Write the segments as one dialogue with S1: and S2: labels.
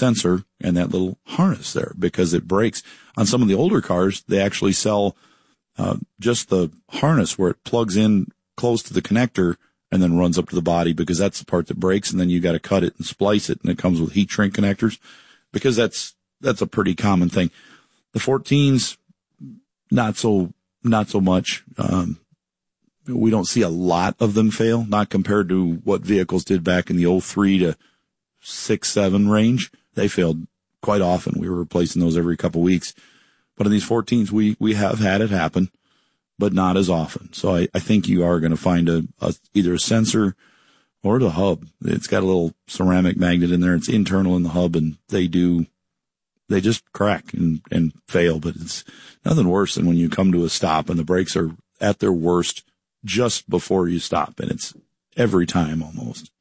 S1: sensor and that little harness there, because it breaks. On some of the older cars, they actually sell just the harness where it plugs in close to the connector and then runs up to the body, because that's the part that breaks, and then you got to cut it and splice it, and it comes with heat shrink connectors, because that's a pretty common thing. The 14s, not so much. We don't see a lot of them fail, not compared to what vehicles did back in the 03 to 6, 7 range. They failed quite often. We were replacing those every couple of weeks. But in these 14s, we have had it happen, but not as often. So I think you are going to find either a sensor or the hub. It's got a little ceramic magnet in there. It's internal in the hub, and they just crack and fail. But it's nothing worse than when you come to a stop and the brakes are at their worst just before you stop. And it's every time almost.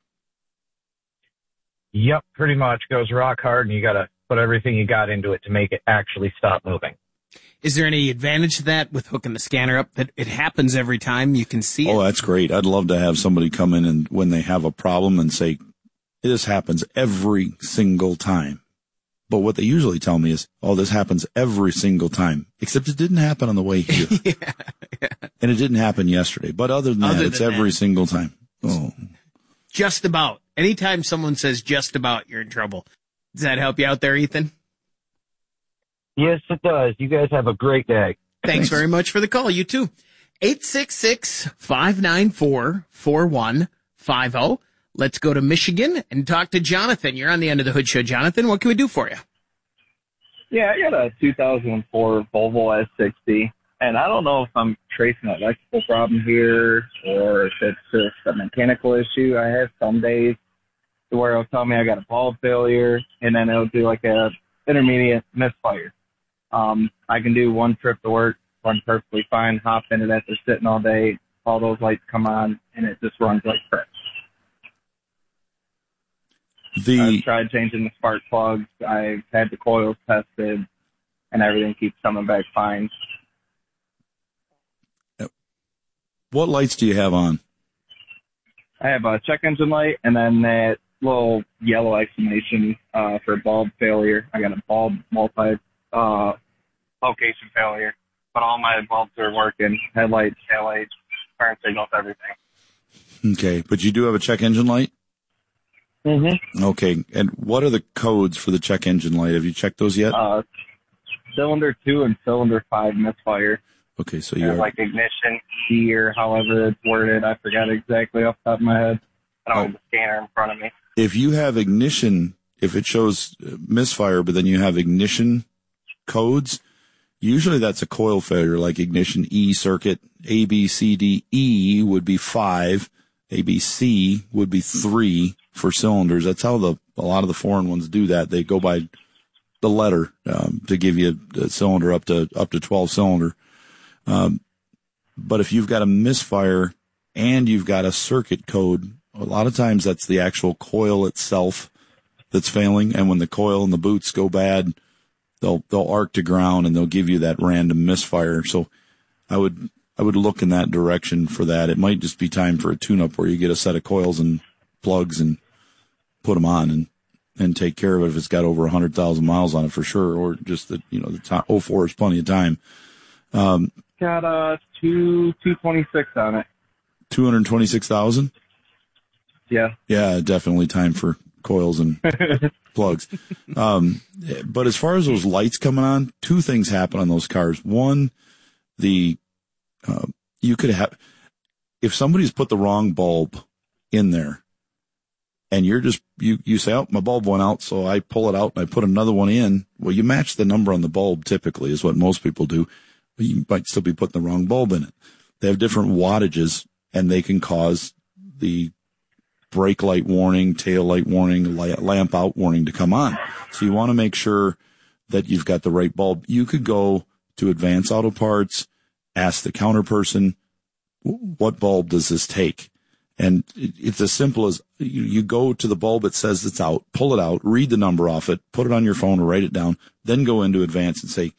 S2: Yep, pretty much goes rock hard, and you got to put everything you got into it to make it actually stop moving.
S3: Is there any advantage to that with hooking the scanner up, that it happens every time you can see it?
S1: Oh, that's great. I'd love to have somebody come in and when they have a problem and say, this happens every single time. But what they usually tell me is, oh, this happens every single time, except it didn't happen on the way here.
S3: Yeah.
S1: And it didn't happen yesterday. But other than that, it's every single time. Oh.
S3: Just about. Anytime someone says just about, you're in trouble. Does that help you out there, Ethan?
S2: Yes, it does. You guys have a great day.
S3: Thanks very much for the call. You too. 866-594-4150. Let's go to Michigan and talk to Jonathan. You're on the end of the Hood Show, Jonathan. What can we do for you?
S4: Yeah, I got a 2004 Volvo S60, and I don't know if I'm tracing an electrical problem here or if it's just a mechanical issue. I have some days where it'll tell me I got a bulb failure, and then it'll do like a intermediate misfire. I can do one trip to work, run perfectly fine, hop into that, they're sitting all day, all those lights come on, and it just runs like crap. I've tried changing the spark plugs. I've had the coils tested, and everything keeps coming back fine.
S1: What lights do you have on?
S4: I have a check engine light, and then that little yellow exclamation for bulb failure. I got a bulb location failure, but all my bulbs are working. Headlights, taillights, turn signals, everything.
S1: Okay, but you do have a check engine light?
S4: Mm-hmm.
S1: Okay, and what are the codes for the check engine light? Have you checked those yet?
S4: Cylinder 2 and cylinder 5 misfire.
S1: Okay, so you
S4: like ignition key or however it's worded. I forgot exactly off the top of my head. I don't have the scanner in front of me.
S1: If you have ignition, if it shows misfire, but then you have ignition codes, usually that's a coil failure, like ignition E circuit. A, B, C, D, E would be 5. A, B, C would be 3 for cylinders. That's how a lot of the foreign ones do that. They go by the letter to give you a cylinder up to 12 cylinder. But if you've got a misfire and you've got a circuit code, a lot of times that's the actual coil itself that's failing. And when the coil and the boots go bad, they'll arc to ground and they'll give you that random misfire. So I would look in that direction for that. It might just be time for a tune-up where you get a set of coils and plugs and put them on and take care of it if it's got over 100,000 miles on it for sure, or just that, the 04 is plenty of time.
S4: Got 226 on it.
S1: 226,000?
S4: Yeah.
S1: Yeah, definitely time for coils and plugs. But as far as those lights coming on, two things happen on those cars. One, you could have, if somebody's put the wrong bulb in there and you're just, you say, oh, my bulb went out, so I pull it out and I put another one in. Well, you match the number on the bulb typically is what most people do, but you might still be putting the wrong bulb in it. They have different wattages and they can cause the brake light warning, tail light warning, lamp out warning to come on. So you want to make sure that you've got the right bulb. You could go to Advance Auto Parts, ask the counter person, what bulb does this take? And it's as simple as you go to the bulb that says it's out, pull it out, read the number off it, put it on your phone or write it down, then go into Advance and say,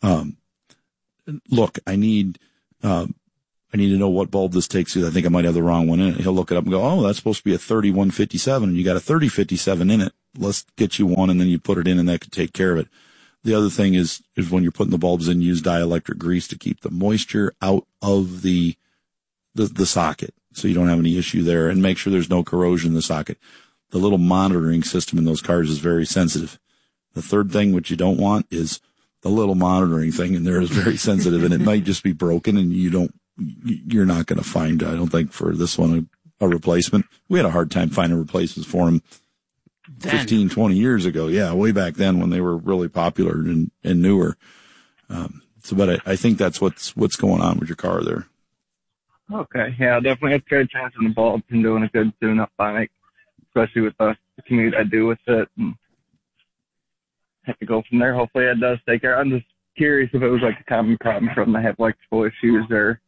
S1: look, I need to know what bulb this takes because I think I might have the wrong one in it. He'll look it up and go, oh, that's supposed to be a 3157 and you got a 3057 in it. let's get you one, and then you put it in, and that could take care of it. The other thing is when you're putting the bulbs in, use dielectric grease to keep the moisture out of the socket, so you don't have any issue there, and make sure there's no corrosion in the socket. The little monitoring system in those cars is very sensitive. The third thing, which you don't want, is the little monitoring thing in there is very sensitive, and it might just be broken, and you're not going to find, I don't think, for this one, a replacement. We had a hard time finding replacements for them 15, 20 years ago. Yeah, way back then when they were really popular and newer. But I think that's what's going on with your car there.
S4: Okay, yeah, definitely have to try changing the bulbs and doing a good tune-up on it, especially with the commute I do with it, and have to go from there. Hopefully it does take care. I'm just curious if it was like a common problem from the electrical issues there.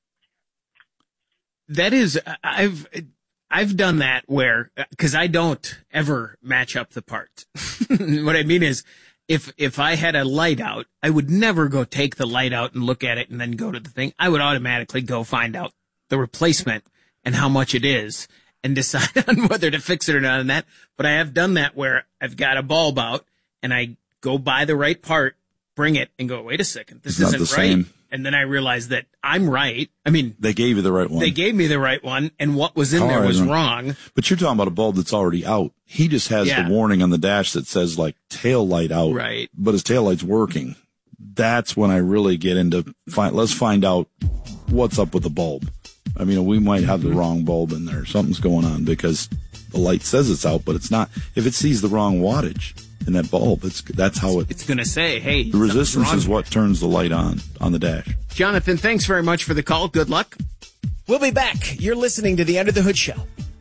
S3: That is, I've done that where, cause I don't ever match up the parts. What I mean is, if I had a light out, I would never go take the light out and look at it and then go to the thing. I would automatically go find out the replacement and how much it is and decide on whether to fix it or not on that. But I have done that where I've got a bulb out and I go buy the right part, bring it, and go, wait a second, this isn't right. Same. And then I realized that I'm right. I mean,
S1: they gave you the right one.
S3: They gave me the right one, and what was in there was wrong.
S1: But you're talking about a bulb that's already out. He just has the warning on the dash that says like tail light out.
S3: Right.
S1: But his tail light's working. That's when I really get into let's find out what's up with the bulb. I mean, we might have the wrong bulb in there. Something's going on because the light says it's out, but it's not. If it sees the wrong wattage in that bulb, that's how it's going
S3: to say, hey,
S1: the resistance is what turns the light on the dash.
S3: Jonathan, thanks very much for the call. Good luck. We'll be back. You're listening to the Under the Hood Show.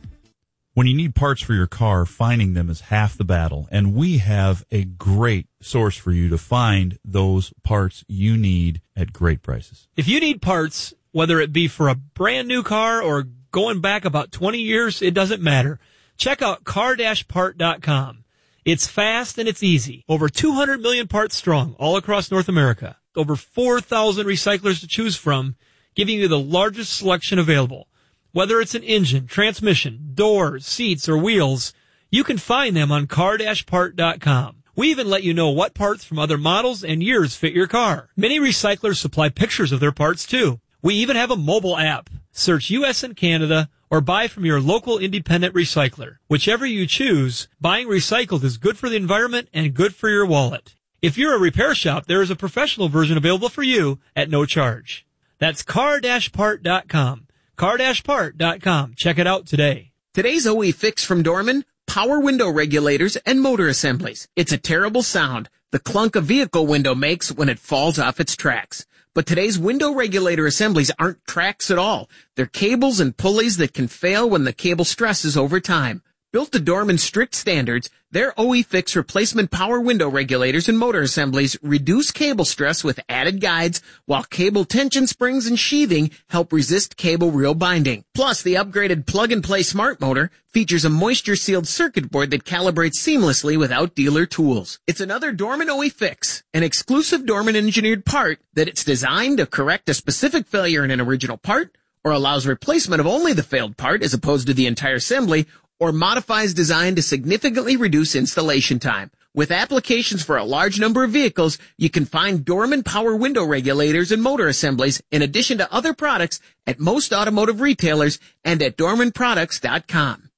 S5: When you need parts for your car, finding them is half the battle, and we have a great source for you to find those parts you need at great prices.
S6: If you need parts, whether it be for a brand new car or going back about 20 years, it doesn't matter. Check out car-part.com. It's fast and it's easy. Over 200 million parts strong all across North America. Over 4,000 recyclers to choose from, giving you the largest selection available. Whether it's an engine, transmission, doors, seats, or wheels, you can find them on car-part.com. We even let you know what parts from other models and years fit your car. Many recyclers supply pictures of their parts too. We even have a mobile app. Search U.S. and Canada or buy from your local independent recycler. Whichever you choose, buying recycled is good for the environment and good for your wallet. If you're a repair shop, there is a professional version available for you at no charge. That's car-part.com. car-part.com. Check it out today.
S3: Today's OE fix from Dorman, power window regulators and motor assemblies. It's a terrible sound, the clunk a vehicle window makes when it falls off its tracks. But today's window regulator assemblies aren't tracks at all. They're cables and pulleys that can fail when the cable stresses over time. Built to Dorman's strict standards, their OE Fix replacement power window regulators and motor assemblies reduce cable stress with added guides, while cable tension springs and sheathing help resist cable reel binding. Plus, the upgraded plug-and-play smart motor features a moisture-sealed circuit board that calibrates seamlessly without dealer tools. It's another Dorman OE Fix, an exclusive Dorman-engineered part that it's designed to correct a specific failure in an original part, or allows replacement of only the failed part as opposed to the entire assembly, or modifies design to significantly reduce installation time. With applications for a large number of vehicles, you can find Dorman power window regulators and motor assemblies in addition to other products at most automotive retailers and at dormanproducts.com.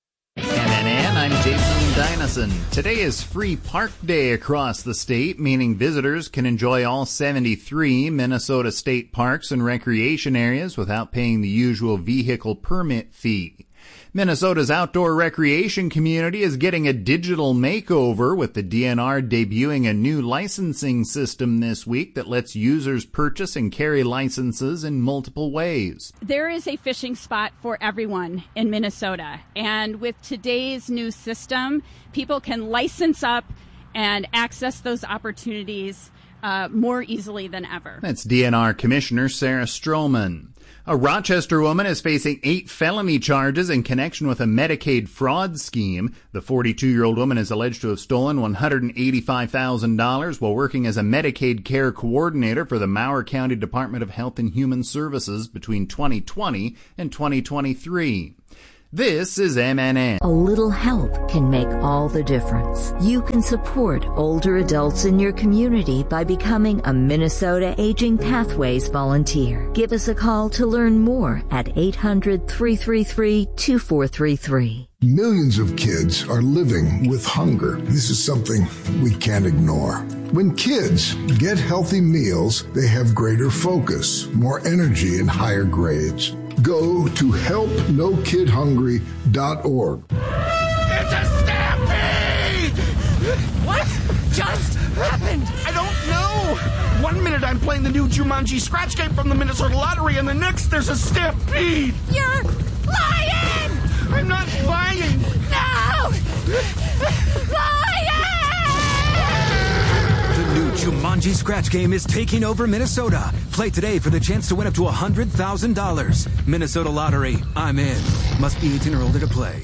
S7: And I'm Jason Dynison. Today is Free Park Day across the state, meaning visitors can enjoy all 73 Minnesota state parks and recreation areas without paying the usual vehicle permit fee. Minnesota's outdoor recreation community is getting a digital makeover, with the DNR debuting a new licensing system this week that lets users purchase and carry licenses in multiple ways.
S8: There is a fishing spot for everyone in Minnesota, and with today's new system, people can license up and access those opportunities more easily than ever.
S7: That's DNR Commissioner Sarah Stroman. A Rochester woman is facing 8 felony charges in connection with a Medicaid fraud scheme. The 42-year-old woman is alleged to have stolen $185,000 while working as a Medicaid care coordinator for the Mower County Department of Health and Human Services between 2020 and 2023. This is MNN.
S9: A little help can make all the difference. You can support older adults in your community by becoming a Minnesota Aging Pathways volunteer. Give us a call to learn more at 800-333-2433.
S10: Millions of kids are living with hunger. This is something we can't ignore. When kids get healthy meals, they have greater focus, more energy, and higher grades. Go to helpnokidhungry.org.
S11: It's a stampede! What just happened? I don't know. 1 minute I'm playing the new Jumanji scratch game from the Minnesota Lottery, and the next there's a stampede.
S12: You're lying!
S11: I'm not lying.
S12: No! Lying!
S13: The new Jumanji scratch game is taking over Minnesota. Play today for the chance to win up to $100,000. Minnesota Lottery. I'm in. Must be 18 or older to play.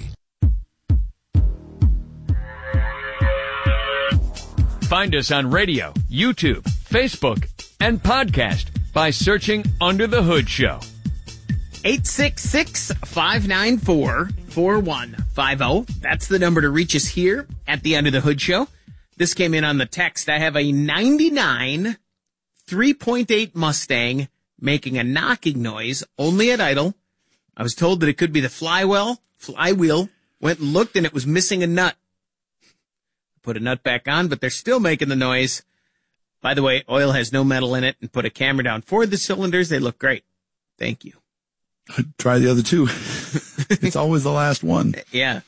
S14: Find us on radio, YouTube, Facebook, and podcast by searching Under the Hood Show.
S3: 866-594-4150. That's the number to reach us here at the Under the Hood Show. This came in on the text. I have a 99 3.8 Mustang making a knocking noise only at idle. I was told that it could be the flywheel. Went and looked and it was missing a nut. Put a nut back on, but they're still making the noise. By the way, oil has no metal in it, and put a camera down for the cylinders. They look great. Thank you.
S1: Try the other two. It's always the last one.
S3: Yeah.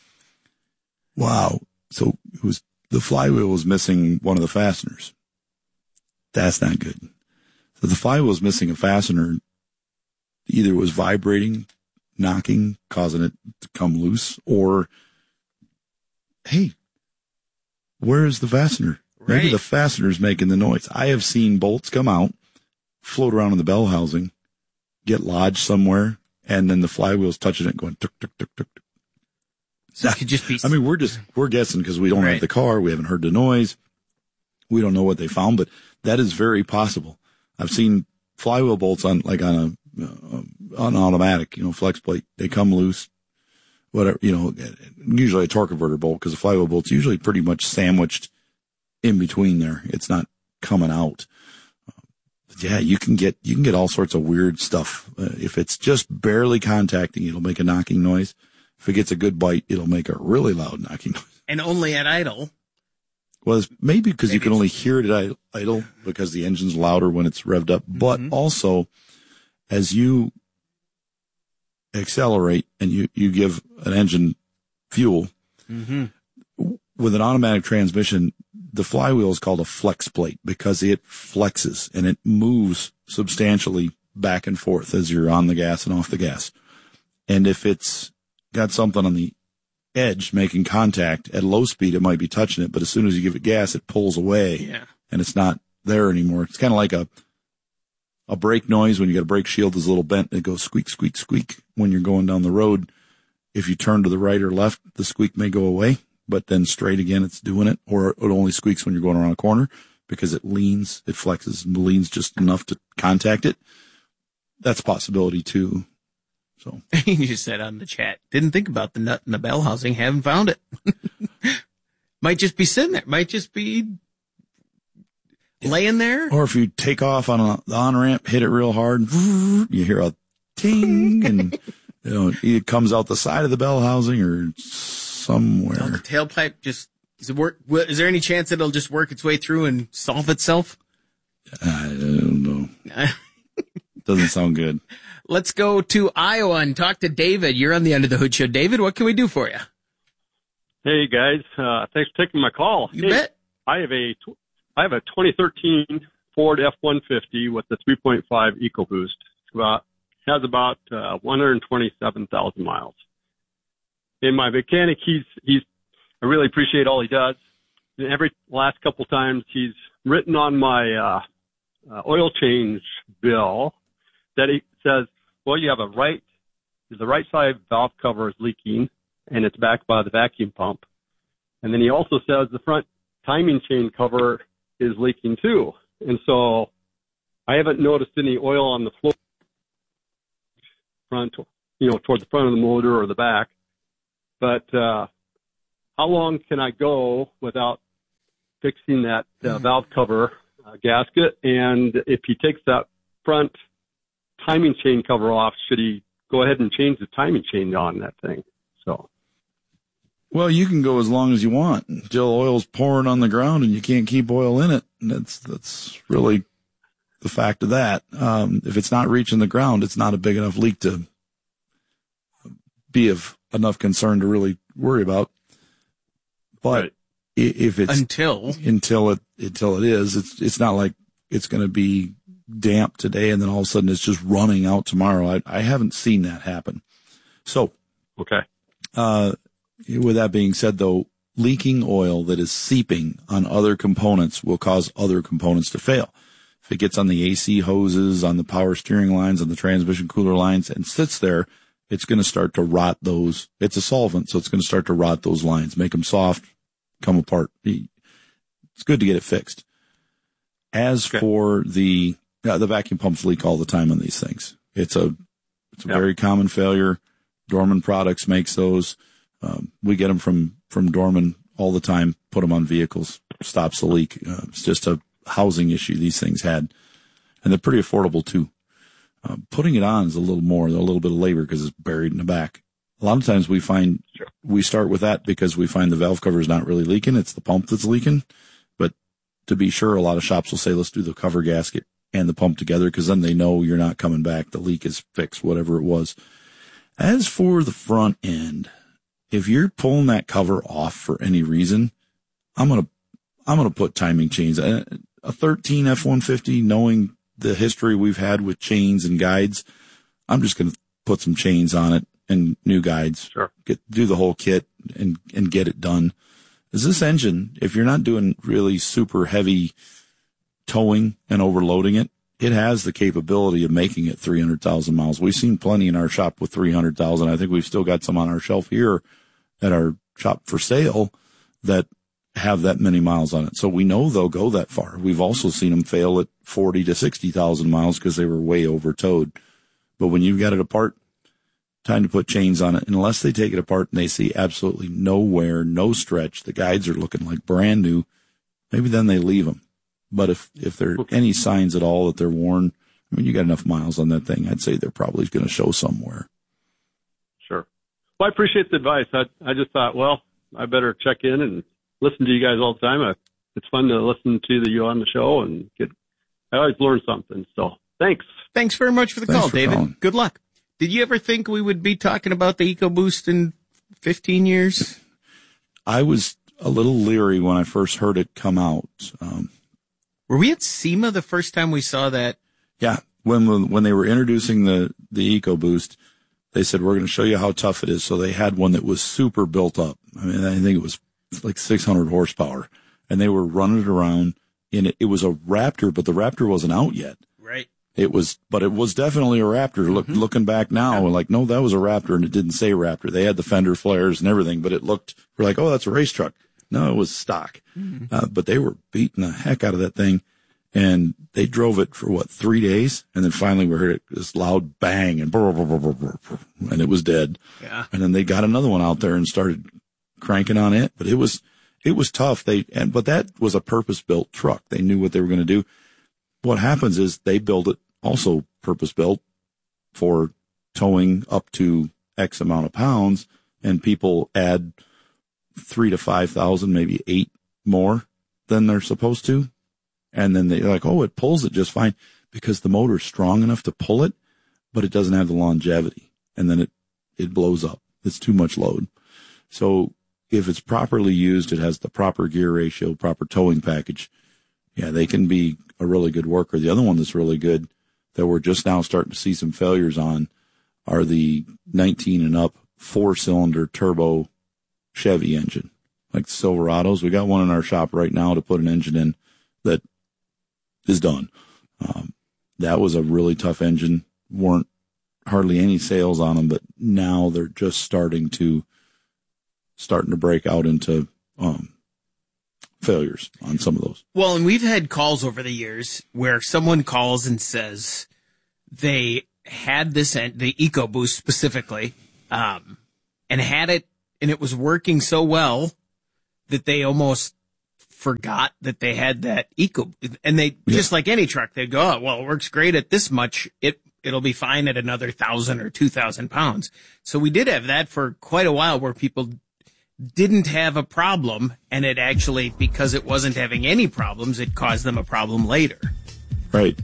S1: Wow. So the flywheel was missing one of the fasteners. That's not good. So the flywheel was missing a fastener. Either it was vibrating, knocking, causing it to come loose, or, hey, where is the fastener?
S3: Right.
S1: Maybe the fastener's making the noise. I have seen bolts come out, float around in the bell housing, get lodged somewhere, and then the flywheel's touching it going tuk, tuk, tuk, tuk, tuk.
S3: So it could just be.
S1: I mean, we're guessing because we don't have the car. We haven't heard the noise. We don't know what they found, but that is very possible. I've seen flywheel bolts on an automatic, flex plate. They come loose, whatever, usually a torque converter bolt, because the flywheel bolt's usually pretty much sandwiched in between there. It's not coming out. Yeah, you can get all sorts of weird stuff. If it's just barely contacting, it'll make a knocking noise. If it gets a good bite, it'll make a really loud knocking noise.
S3: And only at idle.
S1: Well, it's maybe because you can only hear it at idle because the engine's louder when it's revved up. Mm-hmm. But also, as you accelerate and you give an engine fuel,
S3: mm-hmm.
S1: with an automatic transmission, the flywheel is called a flex plate because it flexes and it moves substantially back and forth as you're on the gas and off the gas. And if it's got something on the edge making contact at low speed, it might be touching it, but as soon as you give it gas, it pulls away and it's not there anymore. It's kind of like a brake noise when you got a brake shield is a little bent. It goes squeak, squeak, squeak when you're going down the road. If you turn to the right or left, the squeak may go away, but then straight again, it's doing it, or it only squeaks when you're going around a corner because it leans, it flexes and leans just enough to contact it. That's a possibility too. So
S3: you just said on the chat, didn't think about the nut in the bell housing, haven't found it. Might just be sitting there. Might just be laying there.
S1: Or if you take off on the on-ramp, hit it real hard, you hear a ting and it comes out the side of the bell housing or somewhere.
S3: Oh, the tailpipe just, does it work? Is there any chance it'll just work its way through and solve itself?
S1: I don't know. Doesn't sound good.
S3: Let's go to Iowa and talk to David. You're on the Under the Hood Show. David, what can we do for you?
S15: Hey guys, thanks for taking my call.
S3: You bet.
S15: I have a 2013 Ford F-150 with the 3.5 EcoBoost. Has about 127,000 miles. And my mechanic, I really appreciate all he does. And every last couple times he's written on my oil change bill that he says, well, you have the right side valve cover is leaking and it's backed by the vacuum pump. And then he also says the front timing chain cover is leaking too. And so I haven't noticed any oil on the floor front, toward the front of the motor or the back. But how long can I go without fixing that valve cover gasket? And if he takes that front timing chain cover off, should he go ahead and change the timing chain on that thing? So.
S1: Well, you can go as long as you want until oil's pouring on the ground and you can't keep oil in it. And that's really the fact of that. If it's not reaching the ground, it's not a big enough leak to be of enough concern to really worry about. But
S3: right.
S1: If it's until it is, it's not like it's going to be damp today and then all of a sudden it's just running out tomorrow. I haven't seen that happen. So,
S15: okay.
S1: With that being said, though, leaking oil that is seeping on other components will cause other components to fail. If it gets on the AC hoses, on the power steering lines, on the transmission cooler lines, and sits there, it's going to start to rot those. It's a solvent, so it's going to start to rot those lines, make them soft, come apart. It's good to get it fixed. As for the vacuum pumps leak all the time on these things. It's a very common failure. Dorman Products makes those. We get them from Dorman all the time, put them on vehicles, stops the leak. It's just a housing issue these things had. And they're pretty affordable too. Putting it on is a little bit of labor because it's buried in the back. A lot of times we find we start with that because we find the valve cover is not really leaking. It's the pump that's leaking. But to be sure, a lot of shops will say, let's do the cover gasket and the pump together because then they know you're not coming back. The leak is fixed, whatever it was. As for the front end, if you're pulling that cover off for any reason, I'm going to put timing chains. A 13 F-150, knowing the history we've had with chains and guides, I'm just going to put some chains on it and new guides.
S15: Sure.
S1: Do the whole kit and get it done. Is this engine, if you're not doing really super heavy towing and overloading it, it has the capability of making it 300,000 miles. We've seen plenty in our shop with 300,000. I think we've still got some on our shelf here at our shop for sale that have that many miles on it. So we know they'll go that far. We've also seen them fail at 40 to 60,000 miles because they were way over towed. But when you've got it apart, time to put chains on it. Unless they take it apart and they see absolutely no wear, no stretch, the guides are looking like brand new, maybe then they leave them. But if there are any signs at all that they're worn, I mean, you got enough miles on that thing, I'd say they're probably going to show somewhere.
S15: Sure. Well, I appreciate the advice. I just thought, well, I better check in and listen to you guys all the time. It's fun to listen to you on the show and I always learn something. So thanks.
S3: Thanks very much for the call, David. Calling. Good luck. Did you ever think we would be talking about the EcoBoost in 15 years?
S1: I was a little leery when I first heard it come out.
S3: Were we at SEMA the first time we saw that?
S1: Yeah. When they were introducing the EcoBoost, they said, we're going to show you how tough it is. So they had one that was super built up. I mean, I think it was like 600 horsepower and they were running it around in it. It was a Raptor, but the Raptor wasn't out yet.
S3: Right.
S1: But it was definitely a Raptor. Looking back now, like, no, that was a Raptor and it didn't say Raptor. They had the fender flares and everything, but we're like, oh, that's a race truck. No, it was stock. But they were beating the heck out of that thing. And they drove it for 3 days? And then finally we heard this loud bang and and it was dead.
S3: Yeah.
S1: And then they got another one out there and started cranking on it. But it was tough. But that was a purpose built truck. They knew what they were going to do. What happens is they build it also purpose built for towing up to X amount of pounds, and people add 3,000 to 5,000, maybe 8 more than they're supposed to. And then they're like, oh, it pulls it just fine because the motor's strong enough to pull it, but it doesn't have the longevity. And then it blows up. It's too much load. So if it's properly used, it has the proper gear ratio, proper towing package. Yeah, they can be a really good worker. The other one that's really good that we're just now starting to see some failures on are the 19 and up 4-cylinder turbo Chevy engine, like the Silverados. We got one in our shop right now to put an engine in that is done. That was a really tough engine. Weren't hardly any sales on them, but now they're just starting to break out into failures on some of those.
S3: Well, and we've had calls over the years where someone calls and says they had the EcoBoost specifically, and had it and it was working so well that they almost forgot that they had that eco, and they just like any truck, they'd go, oh, well, it works great at this much. It'll be fine at another 1,000 or 2,000 pounds. So we did have that for quite a while where people didn't have a problem, and it actually, because it wasn't having any problems, it caused them a problem later.
S1: Right.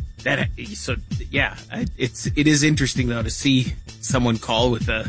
S3: It is interesting though to see someone call with a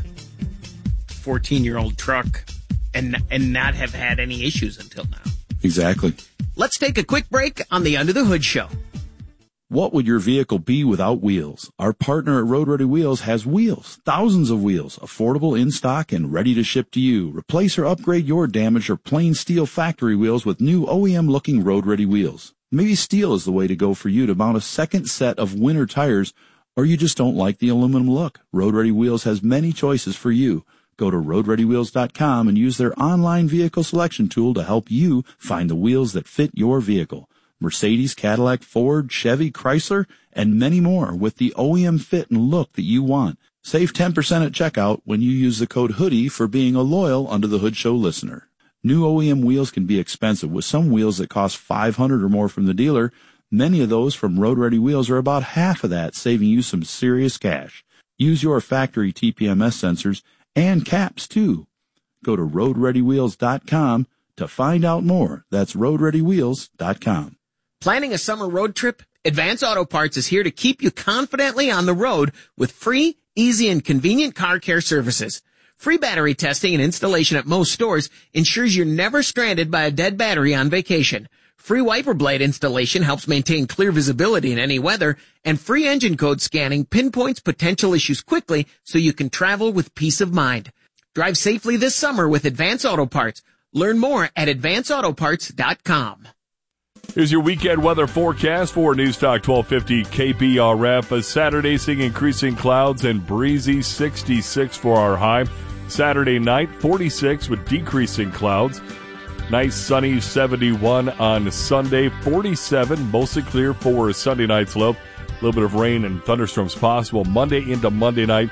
S3: 14-year-old truck and not have had any issues until now.
S1: Exactly.
S3: Let's take a quick break on the Under the Hood Show.
S1: What would your vehicle be without wheels? Our partner at Road Ready Wheels has wheels, thousands of wheels, affordable in stock and ready to ship to you. Replace or upgrade your damaged or plain steel factory wheels with new OEM-looking Road Ready wheels. Maybe steel is the way to go for you to mount a second set of winter tires, or you just don't like the aluminum look. Road Ready Wheels has many choices for you. Go to RoadReadyWheels.com and use their online vehicle selection tool to help you find the wheels that fit your vehicle. Mercedes, Cadillac, Ford, Chevy, Chrysler, and many more with the OEM fit and look that you want. Save 10% at checkout when you use the code HOODIE for being a loyal Under the Hood Show listener. New OEM wheels can be expensive, with some wheels that cost $500 or more from the dealer. Many of those from Road Ready Wheels are about half of that, saving you some serious cash. Use your factory TPMS sensors and caps too. Go to RoadReadyWheels.com to find out more. That's RoadReadyWheels.com.
S3: Planning a summer road trip? Advance Auto Parts is here to keep you confidently on the road with free, easy, and convenient car care services. Free battery testing and installation at most stores ensures you're never stranded by a dead battery on vacation. Free wiper blade installation helps maintain clear visibility in any weather, and free engine code scanning pinpoints potential issues quickly so you can travel with peace of mind. Drive safely this summer with Advance Auto Parts. Learn more at advanceautoparts.com.
S16: Here's your weekend weather forecast for Newstalk 1250 KBRF. A Saturday seeing increasing clouds and breezy, 66 for our high. Saturday night, 46 with decreasing clouds. Nice sunny 71 on Sunday, 47, mostly clear for Sunday night's low. A little bit of rain and thunderstorms possible Monday into Monday night.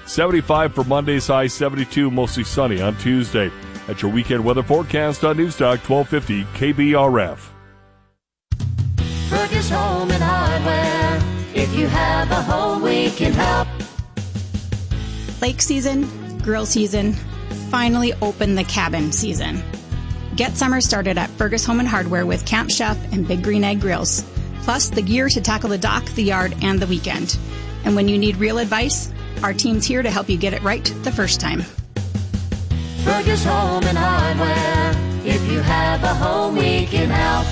S16: 75 for Monday's high, 72 mostly sunny on Tuesday. That's your weekend weather forecast on Newstalk 1250 KBRF.
S12: Fergus Home and Hardware. If you have a home, we can help.
S17: Lake season, grill season, finally open the cabin season. Get summer started at Fergus Home and Hardware with Camp Chef and Big Green Egg grills, plus the gear to tackle the dock, the yard, and the weekend. And when you need real advice, our team's here to help you get it right the first time.
S12: Fergus Home and Hardware. If you have a home, we can help.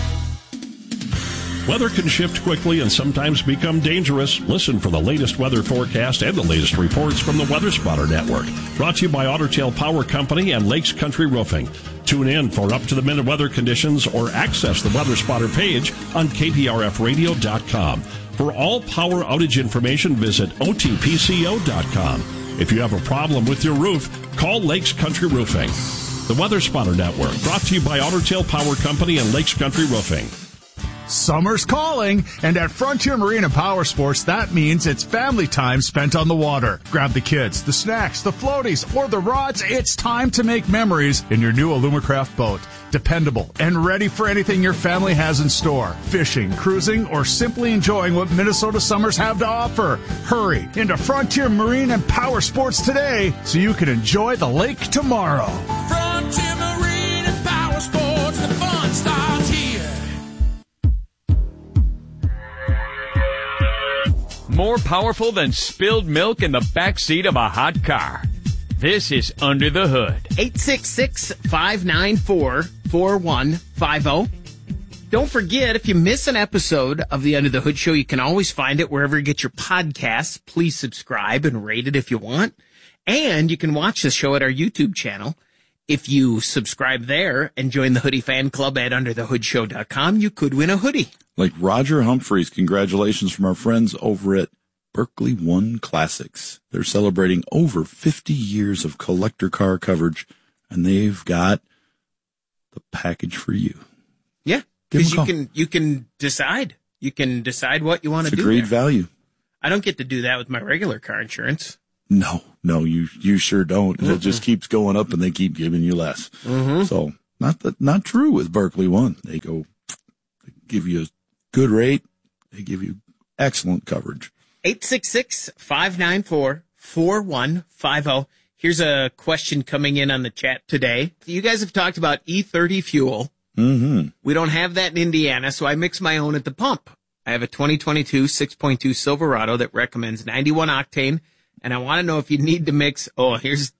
S18: Weather can shift quickly and sometimes become dangerous. Listen for the latest weather forecast and the latest reports from the Weather Spotter Network. Brought to you by Otter Tail Power Company and Lakes Country Roofing. Tune in for up-to-the-minute weather conditions or access the Weather Spotter page on KPRFradio.com. For all power outage information, visit OTPCO.com. If you have a problem with your roof, call Lakes Country Roofing. The Weather Spotter Network, brought to you by Otter Tail Power Company and Lakes Country Roofing.
S19: Summer's calling, and at Frontier Marine and Power Sports, that means it's family time spent on the water. Grab the kids, the snacks, the floaties, or the rods. It's time to make memories in your new Alumacraft boat. Dependable and ready for anything your family has in store. Fishing, cruising, or simply enjoying what Minnesota summers have to offer. Hurry into Frontier Marine and Power Sports today so you can enjoy the lake tomorrow.
S11: Frontier Marine and Power Sports, the fun starts here.
S14: More powerful than spilled milk in the backseat of a hot car. This is Under the Hood.
S3: 866-594-4150. Don't forget, if you miss an episode of the Under the Hood Show, you can always find it wherever you get your podcasts. Please subscribe and rate it if you want. And you can watch the show at our YouTube channel. If you subscribe there and join the Hoodie Fan Club at underthehoodshow.com, you could win a hoodie.
S1: Like Roger Humphreys, congratulations from our friends over at Berkeley One Classics. They're celebrating over 50 years of collector car coverage, and they've got the package for you.
S3: Yeah, because you can decide. You can decide what you want to do.
S1: It's a great value.
S3: I don't get to do that with my regular car insurance.
S1: No, you sure don't. Mm-hmm. It just keeps going up and they keep giving you less. Mm-hmm. So not true with Berkley One. They give you a good rate. They give you excellent coverage.
S3: 866-594-4150. Here's a question coming in on the chat today. You guys have talked about E30 fuel.
S1: Mm-hmm.
S3: We don't have that in Indiana, so I mix my own at the pump. I have a 2022 6.2 Silverado that recommends 91 octane, and I want to know if you need to mix, do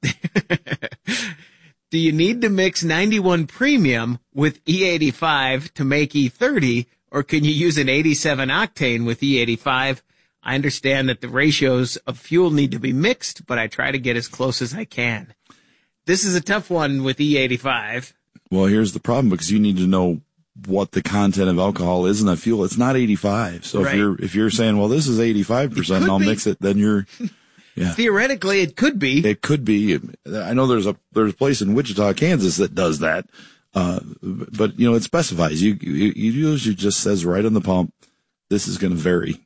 S3: you need to mix 91 premium with E85 to make E30, or can you use an 87 octane with E85? I understand that the ratios of fuel need to be mixed, but I try to get as close as I can. This is a tough one with E85.
S1: Well, here's the problem, because you need to know what the content of alcohol is in that fuel. It's not 85. So
S3: right.
S1: if you're saying, well, this is 85%, I'll mix it, then you're, yeah.
S3: Theoretically, it could be.
S1: It could be. I know there's a place in Wichita, Kansas that does that. But it specifies. You usually just says right on the pump, this is going to vary.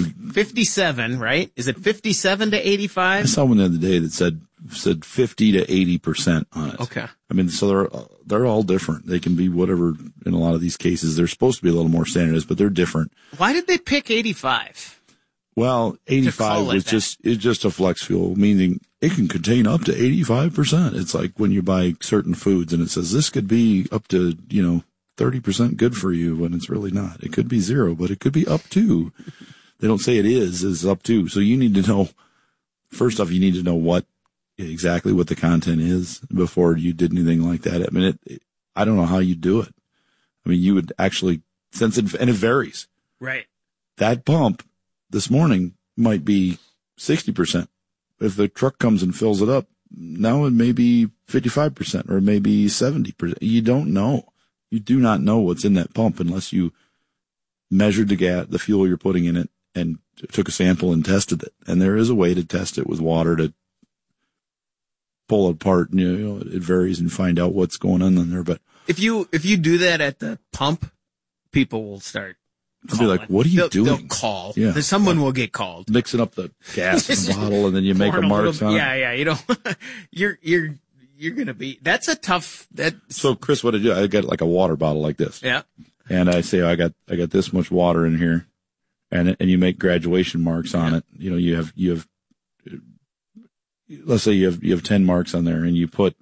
S3: 57, right? Is it 57 to 85?
S1: I saw one the other day that said 50 to 80% on it.
S3: Okay.
S1: I mean, so they're all different. They can be whatever in a lot of these cases. They're supposed to be a little more standardized, but they're different.
S3: Why did they pick 85?
S1: Well, 85 was just a flex fuel, meaning it can contain up to 85%. It's like when you buy certain foods and it says this could be up to, 30% good for you when it's really not. It could be 0, but it could be up to. They don't say it's up to. So you need to know, first off, you need to know exactly what the content is before you did anything like that. I mean, I don't know how you do it. I mean, you would actually sense it, and it varies.
S3: Right.
S1: That pump this morning might be 60%. If the truck comes and fills it up, now it may be 55% or it may be 70%. You don't know. You do not know what's in that pump unless you measured the fuel you're putting in it and took a sample and tested it. And there is a way to test it with water to pull it apart. And, it varies and find out what's going on in there. But
S3: if you do that at the pump, people will start.
S1: I'll be like, what are you doing?
S3: They'll call.
S1: Yeah.
S3: Someone will get called.
S1: Mixing up the gas in the bottle and then you make a marks on it.
S3: Yeah. You're going to be, that's a tough,
S1: So Chris, what I do, I got like a water bottle like this.
S3: Yeah.
S1: And I say, I got this much water in here, and you make graduation marks on it. You have, let's say you have 10 marks on there and you put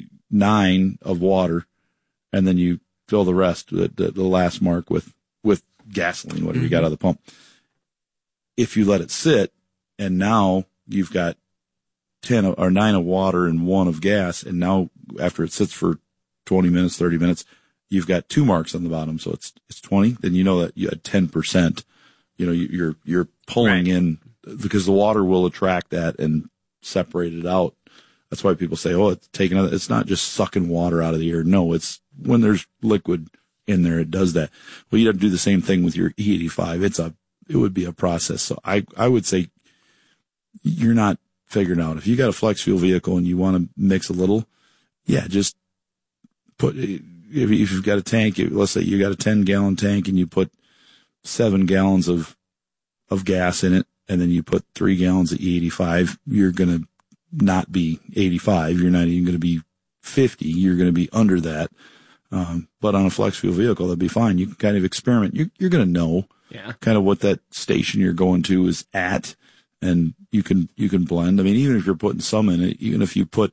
S1: 9 of water and then you fill the rest, the last mark with gasoline, whatever you got out of the pump. If you let it sit and now you've got 10 or 9 of water and 1 of gas, and now after it sits for 20 minutes, 30 minutes, you've got 2 marks on the bottom, so it's 20. Then you know that you had 10%. You're pulling in, because the water will attract that and separate it out. That's why people say, it's taking. It's not just sucking water out of the air. No, it's when there's liquid in there, it does that. Well, you have to do the same thing with your E85. It would be a process. So I would say you're not figuring out. If you got a flex fuel vehicle and you want to mix a little, just put, if you've got a tank, let's say you got a 10-gallon tank and you put 7 gallons of gas in it, and then you put 3 gallons of E85, you're going to not be 85. You're not even going to be 50. You're going to be under that. But on a flex fuel vehicle, that'd be fine. You can kind of experiment. You're going to know kind of what that station you're going to is at, and you can blend. I mean, even if you're putting some in it, even if you're putting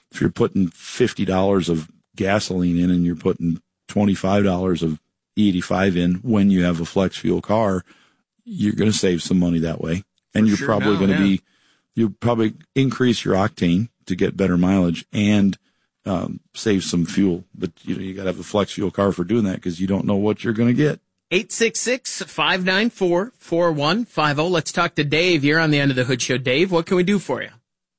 S1: $50 of gasoline in and you're putting $25 of E85 in when you have a flex fuel car, you're going to save some money that way. And you'll probably increase your octane to get better mileage and save some fuel. But you got to have a flex fuel car for doing that, because you don't know what you're going to get.
S3: 866-594-4150. Let's talk to Dave. You're on the End of the Hood Show. Dave, what can we do for you?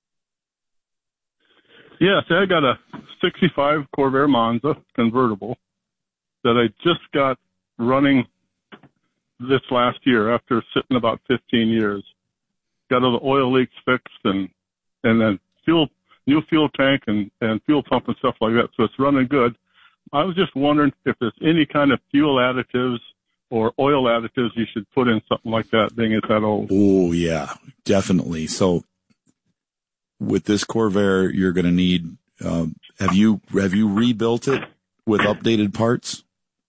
S15: Yes, I got a 65 Corvair Monza convertible that I just got running this last year after sitting about 15 years. Got all the oil leaks fixed and then new fuel tank and fuel pump and stuff like that. So it's running good. I was just wondering if there's any kind of fuel additives or oil additives you should put in something like that, being it's that old.
S1: Oh, yeah, definitely. So with this Corvair, you're going to need, have you rebuilt it with updated parts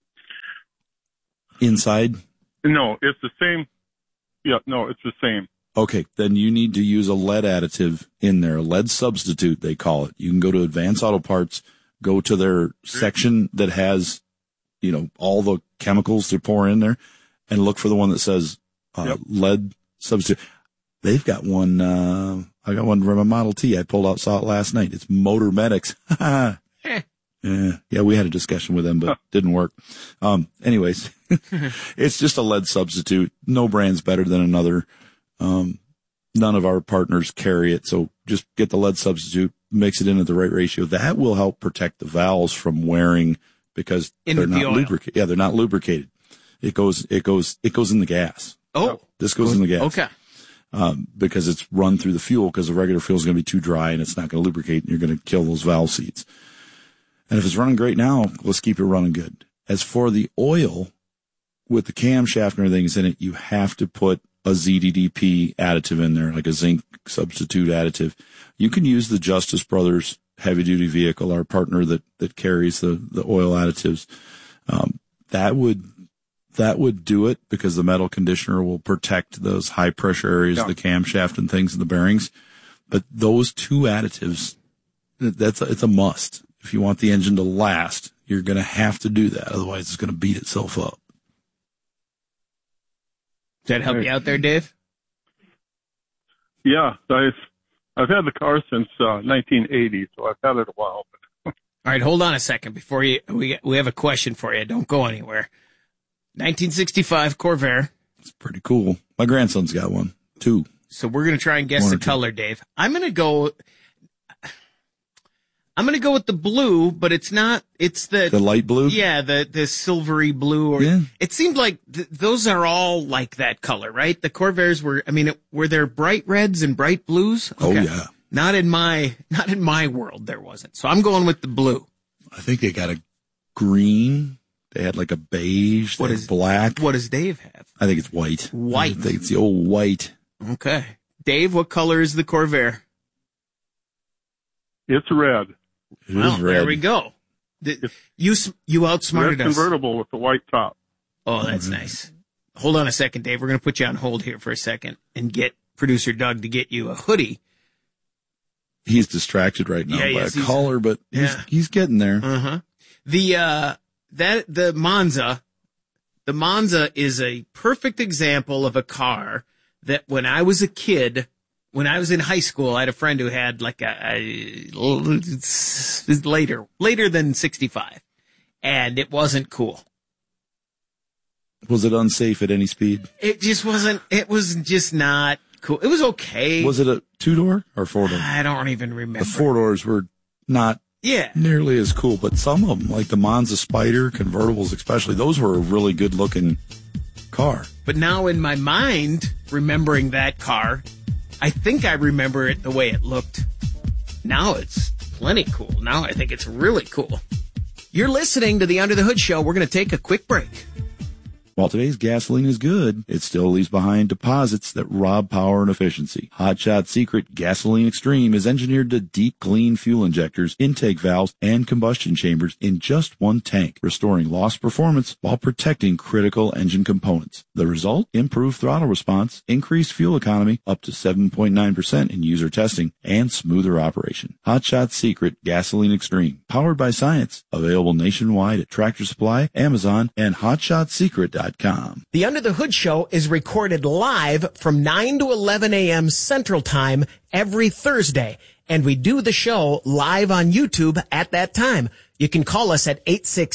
S1: inside?
S20: No, it's the same. Yeah, no, it's the same.
S1: Okay, then you need to use a lead additive in there, a lead substitute, they call it. You can go to Advanced Auto Parts, go to their section that has, all the chemicals to pour in there, and look for the one that says lead substitute. They've got one, I got one from a Model T. I saw it last night. It's Motor Medics. Yeah, we had a discussion with them, but didn't work. Anyways, it's just a lead substitute. No brand's better than another. None of our partners carry it, so just get the lead substitute, mix it in at the right ratio. That will help protect the valves from wearing because they're not lubricated. Yeah, they're not lubricated. It goes in the gas.
S3: Oh,
S1: this goes in the gas.
S3: Okay.
S1: Because it's run through the fuel, because the regular fuel is going to be too dry and it's not going to lubricate and you're going to kill those valve seats. And if it's running great now, let's keep it running good. As for the oil, with the camshaft and everything is in it, you have to put a ZDDP additive in there, like a zinc substitute additive. You can use the Justice Brothers heavy duty vehicle, our partner that carries the oil additives. That would do it, because the metal conditioner will protect those high pressure areas of the camshaft and things in the bearings. But those two additives, it's a must. If you want the engine to last, you're going to have to do that. Otherwise, it's going to beat itself up.
S3: Does that help you out there, Dave?
S20: Yeah, I've had the car since 1980, so I've had it a while.
S3: All right, hold on a second before we have a question for you. Don't go anywhere. 1965 Corvair.
S1: It's pretty cool. My grandson's got one, too.
S3: So we're going to try and guess the color, Dave. I'm going to go with the blue, but it's not, it's the
S1: light blue?
S3: Yeah, the silvery blue. It seemed like those are all like that color, right? The Corvairs were there bright reds and bright blues? Okay.
S1: Oh, yeah.
S3: Not in my world, there wasn't. So I'm going with the blue.
S1: I think they got a green. They had like a beige. They had black.
S3: What does Dave have?
S1: I think it's white.
S3: White.
S1: I think it's the old white.
S3: Okay. Dave, what color is the Corvair?
S20: It's red.
S1: It is red.
S3: There we go. You outsmarted us.
S20: Convertible with the white top.
S3: Oh, that's nice. Hold on a second, Dave. We're going to put you on hold here for a second and get producer Doug to get you a hoodie.
S1: He's distracted right now by a collar, but he's getting there.
S3: Uh-huh. The Monza is a perfect example of a car that when I was a kid, when I was in high school, I had a friend who had like later than 65, and it wasn't cool.
S1: Was it unsafe at any speed?
S3: It just wasn't. It was just not cool. It was okay.
S1: Was it a 2-door or 4-door?
S3: I don't even remember.
S1: The 4-doors were not nearly as cool, but some of them, like the Monza Spider, convertibles especially, those were a really good looking car.
S3: But now in my mind, remembering that car, I think I remember it the way it looked. Now it's plenty cool. Now I think it's really cool. You're listening to the Under the Hood Show. We're going to take a quick break.
S1: While today's gasoline is good, it still leaves behind deposits that rob power and efficiency. Hot Shot Secret Gasoline Extreme is engineered to deep clean fuel injectors, intake valves, and combustion chambers in just one tank, restoring lost performance while protecting critical engine components. The result? Improved throttle response, increased fuel economy, up to 7.9% in user testing, and smoother operation. Hot Shot Secret Gasoline Extreme, powered by science. Available nationwide at Tractor Supply, Amazon, and HotShotSecret.com.
S3: The Under the Hood Show is recorded live from 9 to 11 a.m. Central Time every Thursday, and we do the show live on YouTube at that time. You can call us at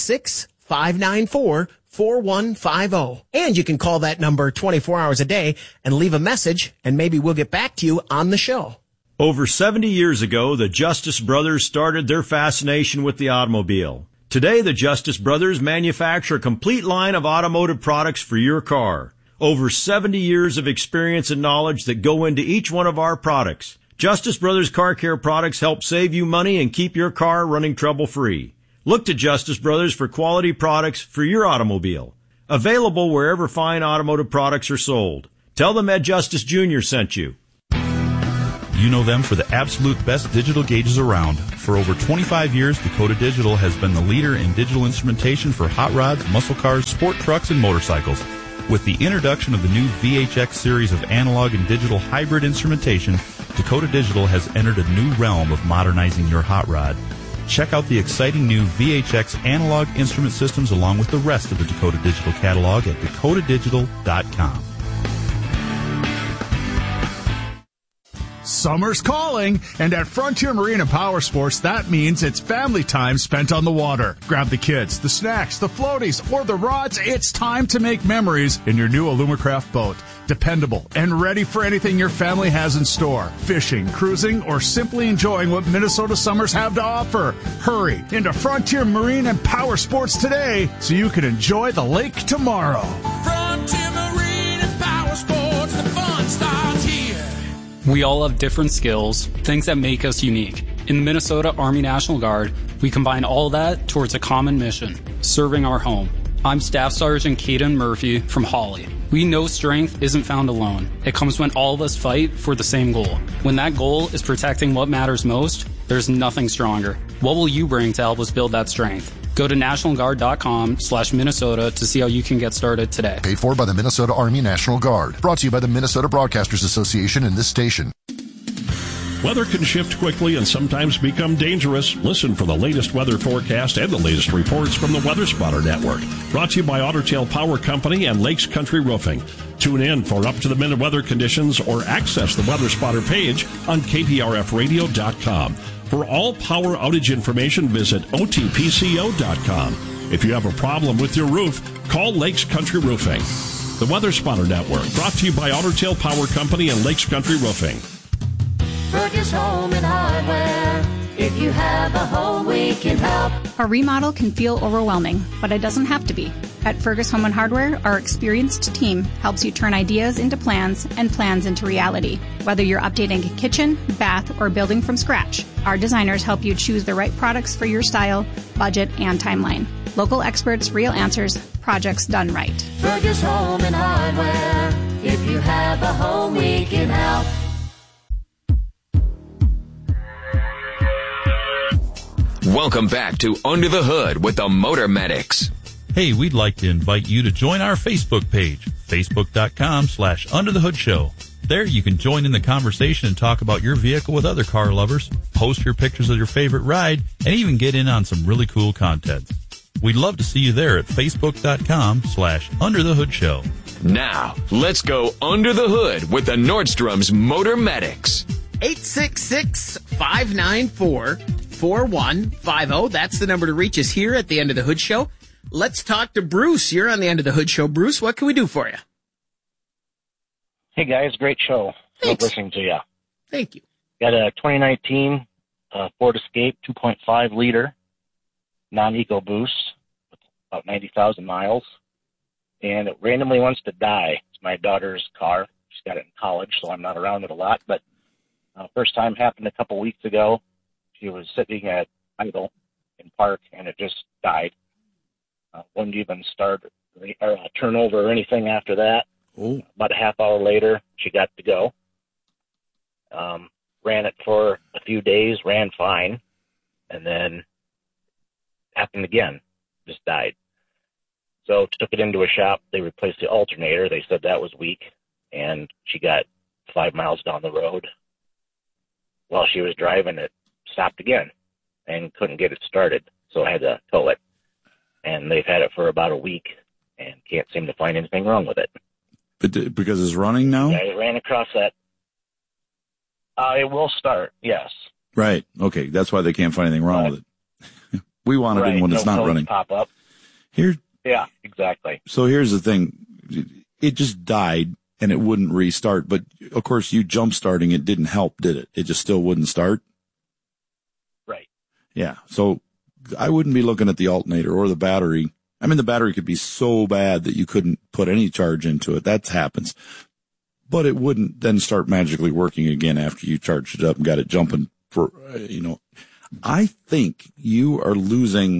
S3: 866-594-4150, and you can call that number 24 hours a day and leave a message, and maybe we'll get back to you on the show.
S21: Over 70 years ago, the Justice Brothers started their fascination with the automobile. Today, the Justice Brothers manufacture a complete line of automotive products for your car. Over 70 years of experience and knowledge that go into each one of our products. Justice Brothers Car Care products help save you money and keep your car running trouble-free. Look to Justice Brothers for quality products for your automobile. Available wherever fine automotive products are sold. Tell them Ed Justice Jr. sent you.
S5: You know them for the absolute best digital gauges around. For over 25 years, Dakota Digital has been the leader in digital instrumentation for hot rods, muscle cars, sport trucks, and motorcycles. With the introduction of the new VHX series of analog and digital hybrid instrumentation, Dakota Digital has entered a new realm of modernizing your hot rod. Check out the exciting new VHX analog instrument systems along with the rest of the Dakota Digital catalog at dakotadigital.com.
S19: Summer's calling, and at Frontier Marine and Power Sports, that means it's family time spent on the water. Grab the kids, the snacks, the floaties, or the rods. It's time to make memories in your new Alumacraft boat. Dependable and ready for anything your family has in store. Fishing, cruising, or simply enjoying what Minnesota summers have to offer. Hurry into Frontier Marine and Power Sports today so you can enjoy the lake tomorrow.
S2: Frontier Marine and Power Sports, the fun starts here.
S22: We all have different skills, things that make us unique. In the Minnesota Army National Guard, we combine all that towards a common mission, serving our home. I'm Staff Sergeant Caden Murphy from Hawley. We know strength isn't found alone. It comes when all of us fight for the same goal. When that goal is protecting what matters most, there's nothing stronger. What will you bring to help us build that strength? Go to nationalguard.com/Minnesota to see how you can get started today.
S23: Paid for by the Minnesota Army National Guard. Brought to you by the Minnesota Broadcasters Association and this station.
S18: Weather can shift quickly and sometimes become dangerous. Listen for the latest weather forecast and the latest reports from the Weather Spotter Network. Brought to you by Otter Tail Power Company and Lakes Country Roofing. Tune in for up-to-the-minute weather conditions or access the Weather Spotter page on kprfradio.com. For all power outage information, visit otpco.com. If you have a problem with your roof, call Lakes Country Roofing. The Weather Spotter Network, brought to you by Otter Tail Power Company and Lakes Country Roofing.
S12: Fergus Home and Hardware. If you have a home, we can help.
S17: A remodel can feel overwhelming, but it doesn't have to be. At Fergus Home and Hardware, our experienced team helps you turn ideas into plans and plans into reality. Whether you're updating a kitchen, bath, or building from scratch, our designers help you choose the right products for your style, budget, and timeline. Local experts, real answers, projects done right.
S12: Fergus Home and Hardware. If you have a home, we can help.
S24: Welcome back to Under the Hood with the Motor Medics.
S5: Hey, we'd like to invite you to join our Facebook page, facebook.com/underthehoodshow. There you can join in the conversation and talk about your vehicle with other car lovers, post your pictures of your favorite ride, and even get in on some really cool content. We'd love to see you there at facebook.com/underthehoodshow.
S24: Now, let's go under the hood with the Nordstrom's Motor Medics.
S3: 866-594-4150. That's the number to reach us here at the End of the Hood Show. Let's talk to Bruce. You're on the End of the Hood Show. Bruce, what can we do for you?
S25: Hey, guys. Great show.
S3: Thanks.
S25: Love listening to you.
S3: Thank you.
S25: Got a 2019 Ford Escape 2.5 liter non-eco boost with about 90,000 miles. And it randomly wants to die. It's my daughter's car. She's got it in college, so I'm not around it a lot. But first time happened a couple weeks ago. She was sitting at idle in park, and it just died. Wouldn't even start or turn over or anything after that.
S1: Ooh.
S25: About a half hour later, she got to go. Ran it for a few days, ran fine, and then happened again, just died. So took it into a shop. They replaced the alternator. They said that was weak, and she got 5 miles down the road. While she was driving, it stopped again and couldn't get it started, so I had to tow it. And they've had it for about a week and can't seem to find anything wrong with it.
S1: But because it's running now?
S25: I ran across that. It will start, yes.
S1: Right. Okay. That's why they can't find anything wrong with it. We want it in when it's not running.
S25: Pop up. Yeah, exactly.
S1: So here's the thing. It just died and it wouldn't restart. But of course, you jump starting it didn't help, did it? It just still wouldn't start.
S25: Right.
S1: Yeah. So I wouldn't be looking at the alternator or the battery. I mean, the battery could be so bad that you couldn't put any charge into it. That happens. But it wouldn't then start magically working again after you charged it up and got it jumping for, I think you are losing.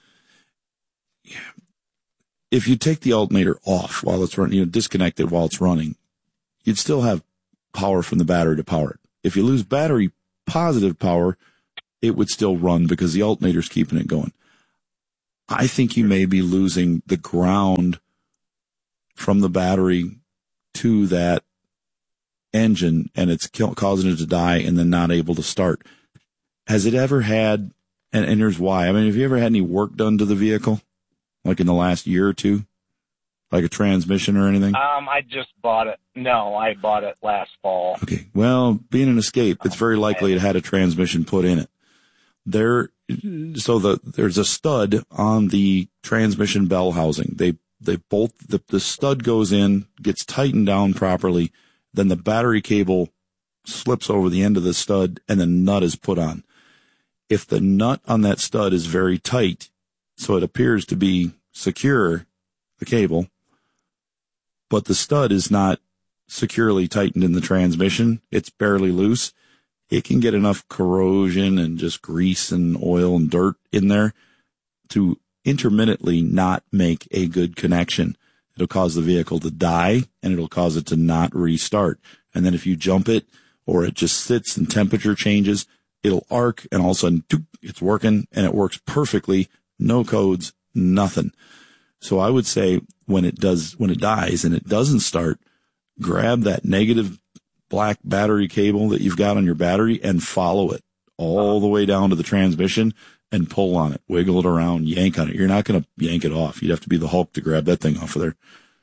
S1: If you take the alternator off while it's running, disconnect it while it's running, you'd still have power from the battery to power it. If you lose battery positive power, it would still run because the alternator's keeping it going. I think you may be losing the ground from the battery to that engine, and it's causing it to die and then not able to start. Has it ever had, and here's why. I mean, have you ever had any work done to the vehicle, like in the last year or two? Like a transmission or anything?
S25: I just bought it. No, I bought it last fall.
S1: Okay. Well, being an Escape, it's very likely it had a transmission put in it. There's a stud on the transmission bell housing. The stud goes in, gets tightened down properly, then the battery cable slips over the end of the stud, and the nut is put on. If the nut on that stud is very tight, so it appears to be secure, the cable, but the stud is not securely tightened in the transmission, it's barely loose, it can get enough corrosion and just grease and oil and dirt in there to intermittently not make a good connection. It'll cause the vehicle to die, and it'll cause it to not restart. And then if you jump it or it just sits and temperature changes, it'll arc, and all of a sudden it's working, and it works perfectly. No codes, nothing. So I would say when it dies and it doesn't start, grab that negative black battery cable that you've got on your battery and follow it all the way down to the transmission and pull on it, wiggle it around, yank on it. You're not going to yank it off. You'd have to be the Hulk to grab that thing off of there.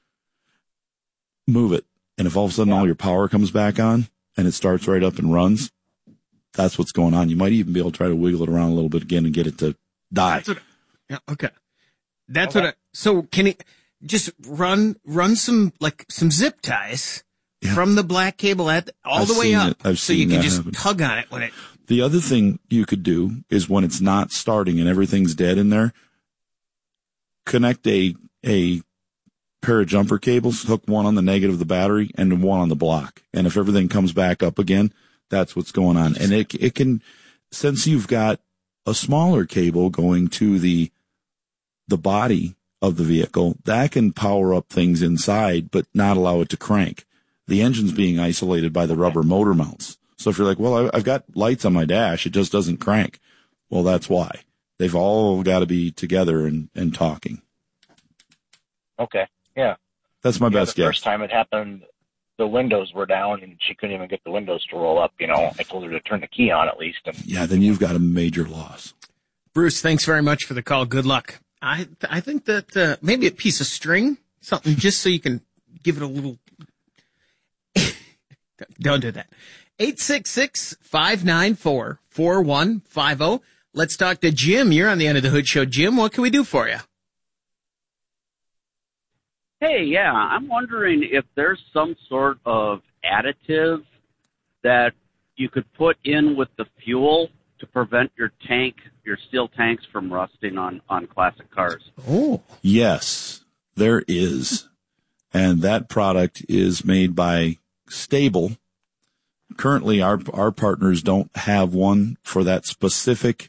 S1: Move it. And if all of a sudden all your power comes back on and it starts right up and runs, that's what's going on. You might even be able to try to wiggle it around a little bit again and get it to die.
S3: Okay. So can it just run some zip ties from the black cable all the way up, so you can just tug on it when it.
S1: The other thing you could do is when it's not starting and everything's dead in there, connect a pair of jumper cables, hook one on the negative of the battery and one on the block. And if everything comes back up again, that's what's going on. And it can, since you've got a smaller cable going to the body of the vehicle, that can power up things inside, but not allow it to crank. The engine's being isolated by the rubber motor mounts. So if you're like, well, I've got lights on my dash, it just doesn't crank. Well, that's why. They've all got to be together and talking.
S25: Okay. Yeah.
S1: That's my best guess.
S25: The first time it happened, the windows were down and she couldn't even get the windows to roll up. I told her to turn the key on at least.
S1: Yeah, then you've got a major loss.
S3: Bruce, thanks very much for the call. Good luck. I think that maybe a piece of string, something just so you can give it a little. Don't do that. 866-594-4150. Let's talk to Jim. You're on the End of the Hood Show. Jim, what can we do for you?
S4: Hey, yeah, I'm wondering if there's some sort of additive that you could put in with the fuel to prevent your steel tanks from rusting on classic cars.
S3: Oh.
S1: Yes, there is. And that product is made by Stable. Currently, our partners don't have one for that specific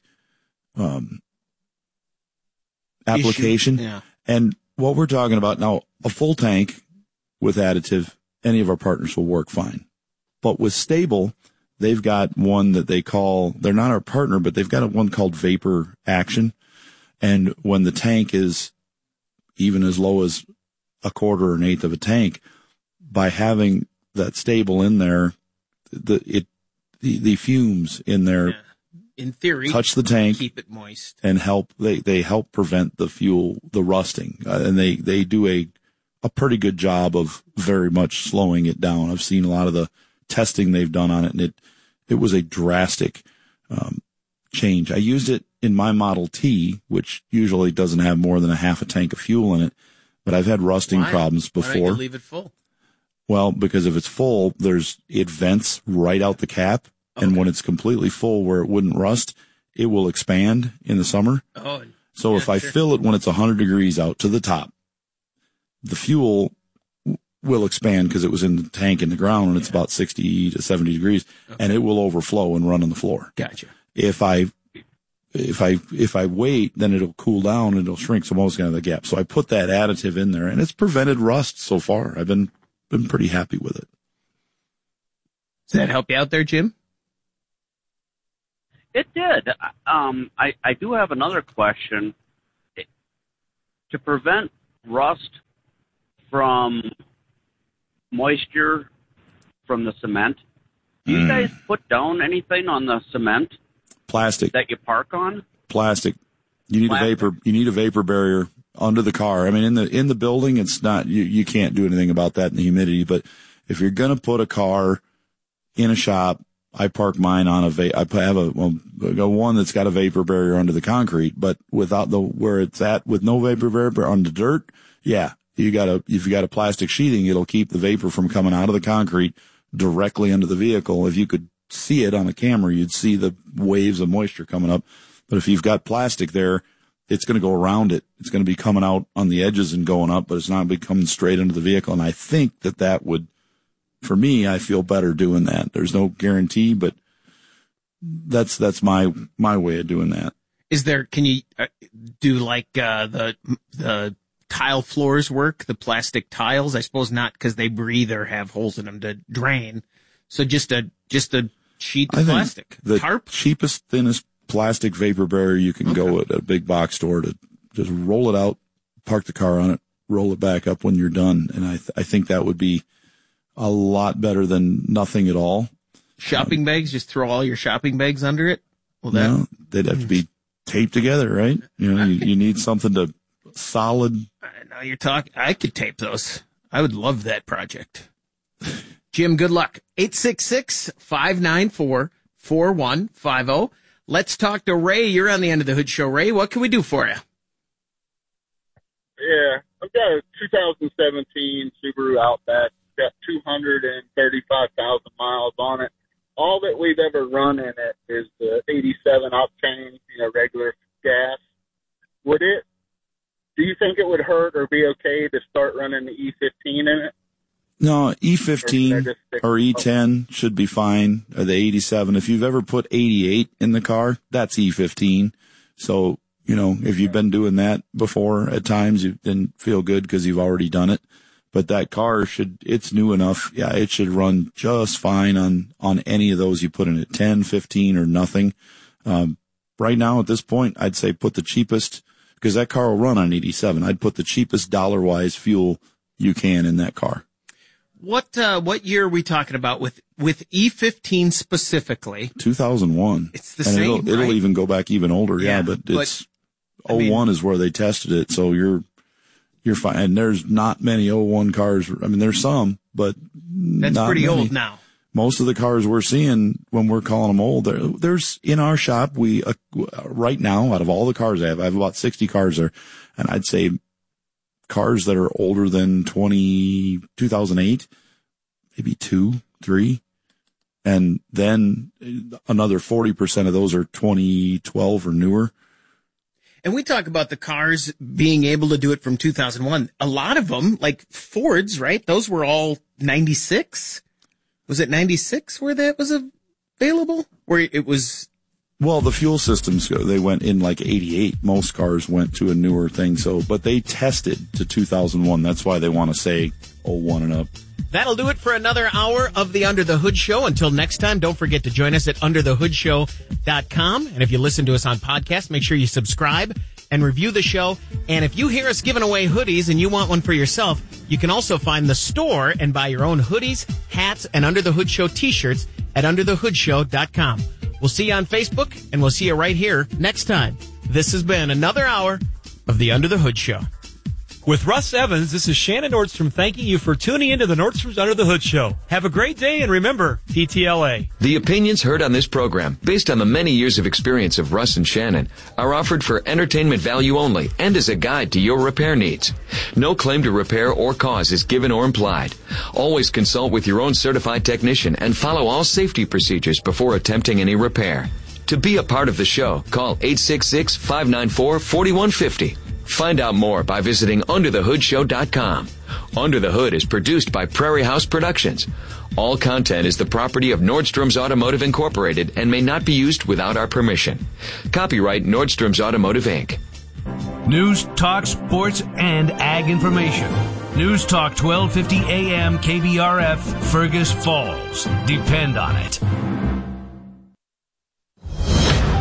S1: application.
S3: Yeah.
S1: And what we're talking about now, a full tank with additive, any of our partners will work fine. But with Stable, they've got one that they're not our partner, but they've got one called Vapor Action. And when the tank is even as low as a quarter or an eighth of a tank, by having that Stable in there, the fumes in there,
S3: in theory,
S1: touch the tank,
S3: keep it moist,
S1: and help. They help prevent the rusting, and they do a pretty good job of very much slowing it down. I've seen a lot of the testing they've done on it, and it was a drastic change. I used it in my Model T, which usually doesn't have more than a half a tank of fuel in it, but I've had rusting problems before.
S3: Why don't you leave it full?
S1: Well, because if it's full, it vents right out the cap. Okay. And when it's completely full where it wouldn't rust, it will expand in the summer.
S3: Oh,
S1: so yeah, if I fill it when it's 100 degrees out to the top, the fuel will expand because it was in the tank in the ground and it's about 60 to 70 degrees, and it will overflow and run on the floor.
S3: Gotcha.
S1: If I wait, then it'll cool down and it'll shrink. So I'm always going to have the gap. So I put that additive in there, and it's prevented rust so far. I've been pretty happy with it.
S3: Does that help you out there, Jim?
S4: It did. I do have another question. To prevent rust from moisture from the cement, do you guys put down anything on the cement?
S1: Plastic.
S4: That you park on?
S1: Plastic. You need a vapor barrier under the car. I mean, in the building, it's not, you can't do anything about that in the humidity, but if you're going to put a car in a shop, I park mine on I have a one that's got a vapor barrier under the concrete, but without where it's at with no vapor barrier on the dirt. Yeah. If you got a plastic sheathing, it'll keep the vapor from coming out of the concrete directly under the vehicle. If you could see it on a camera, you'd see the waves of moisture coming up. But if you've got plastic there, it's going to go around it. It's going to be coming out on the edges and going up, but it's not going to be coming straight into the vehicle. And I think that would, for me, I feel better doing that. There's no guarantee, but that's my way of doing that.
S3: Can you do like the tile floors work, the plastic tiles? I suppose not, because they breathe or have holes in them to drain. So just a sheet of plastic.
S1: The
S3: tarp?
S1: Cheapest, thinnest plastic vapor barrier you can go at a big box store to just roll it out, park the car on it, roll it back up when you're done. And I think that would be a lot better than nothing at all.
S3: Shopping bags, just throw all your shopping bags under it?
S1: No, they'd have to be taped together, right? You need something to solid.
S3: Now you're talking, I could tape those. I would love that project. Jim, good luck. 866-594-4150. Let's talk to Ray. You're on the Under the Hood Show. Ray, what can we do for you?
S6: Yeah, I've got a 2017 Subaru Outback. Got 235,000 miles on it. All that we've ever run in it is the 87 octane, regular gas. Do you think it would hurt or be okay to start running the E15 in it?
S1: No, E15 or E10 should be fine, or the 87. If you've ever put 88 in the car, that's E15. So, if you've been doing that before at times, you didn't feel good because you've already done it. But that car it's new enough. Yeah, it should run just fine on any of those you put in it, 10, 15 or nothing. Right now at this point, I'd say put the cheapest, because that car will run on 87. I'd put the cheapest dollar-wise fuel you can in that car.
S3: What year are we talking about with E15 specifically?
S1: 2001.
S3: It's the same,
S1: It'll even go back even older. Yeah, but it's 01 is where they tested it. So you're fine. And there's not many 01 cars. I mean, there's some, but
S3: that's
S1: not
S3: pretty
S1: many.
S3: old now.
S1: Most of the cars we're seeing when we're calling them old, there's in our shop, right now, out of all the cars I have about 60 cars there. And I'd say cars that are older than 2008, maybe 2, 3. And then another 40% of those are 2012 or newer.
S3: And we talk about the cars being able to do it from 2001. A lot of them, like Fords, right? Those were all 96. Was it 96 where that was available? Where it was?
S1: Well, the fuel systems, they went in like 88. Most cars went to a newer thing. But they tested to 2001. That's why they want to say 01 and up.
S3: That'll do it for another hour of the Under the Hood Show. Until next time, don't forget to join us at underthehoodshow.com. And if you listen to us on podcast, make sure you subscribe and review the show. And if you hear us giving away hoodies and you want one for yourself, you can also find the store and buy your own hoodies, hats, and Under the Hood Show t-shirts at underthehoodshow.com. We'll see you on Facebook, and we'll see you right here next time. This has been another hour of the Under the Hood Show.
S7: With Russ Evans, this is Shannon Nordstrom thanking you for tuning into the Nordstrom's Under the Hood Show. Have a great day, and remember, TTLA.
S24: The opinions heard on this program, based on the many years of experience of Russ and Shannon, are offered for entertainment value only and as a guide to your repair needs. No claim to repair or cause is given or implied. Always consult with your own certified technician and follow all safety procedures before attempting any repair. To be a part of the show, call 866-594-4150. Find out more by visiting underthehoodshow.com. Under the Hood is produced by Prairie House Productions. All content is the property of Nordstrom's Automotive Incorporated and may not be used without our permission. Copyright Nordstrom's Automotive, Inc.
S8: News, talk, sports, and ag information. News Talk 1250 AM KBRF, Fergus Falls. Depend on it.